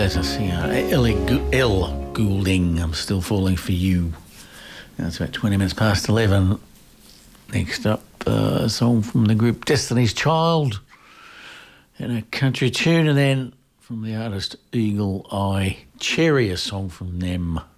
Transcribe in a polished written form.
letter singer Elle Goulding. I'm still falling for you. That's about 20 minutes past 11. Next up, a song from the group Destiny's Child and a country tune, and then from the artist Eagle Eye Cherry, a song from them.